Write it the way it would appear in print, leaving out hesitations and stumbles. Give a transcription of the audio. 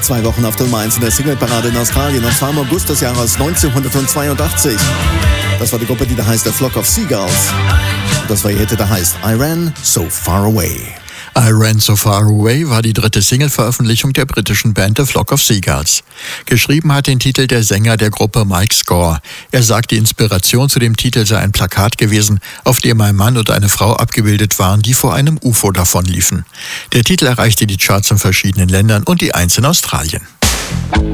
2 Wochen auf der Nummer 1 in der Singleparade in Australien und zwar im August des Jahres 1982. Das war die Gruppe, die da heißt The Flock of Seagulls. Und das war ihr Hit, der heißt I Ran So Far Away. I Ran So Far Away war die 3. Single-Veröffentlichung der britischen Band The Flock of Seagulls. Geschrieben hat den Titel der Sänger der Gruppe Mike Score. Er sagt, die Inspiration zu dem Titel sei ein Plakat gewesen, auf dem ein Mann und eine Frau abgebildet waren, die vor einem UFO davonliefen. Der Titel erreichte die Charts in verschiedenen Ländern und die 1 in Australien.